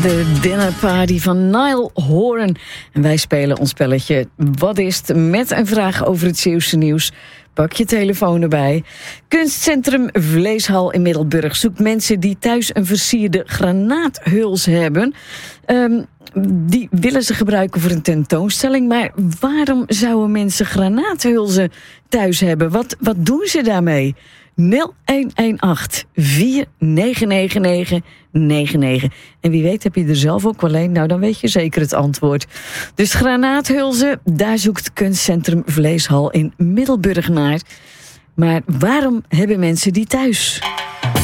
De dinnerparty van Niall Horan. En wij spelen ons spelletje Wat is het? Met een vraag over het Zeeuwse nieuws. Pak je telefoon erbij. Kunstcentrum Vleeshal in Middelburg zoekt mensen die thuis een versierde granaathuls hebben. Die willen ze gebruiken voor een tentoonstelling. Maar waarom zouden mensen granaathulzen thuis hebben? Wat doen ze daarmee? 0118 4999 99. En wie weet heb je er zelf ook wel een. Nou, dan weet je zeker het antwoord. Dus granaathulzen, daar zoekt Kunstcentrum Vleeshal in Middelburg naar. Maar waarom hebben mensen die thuis?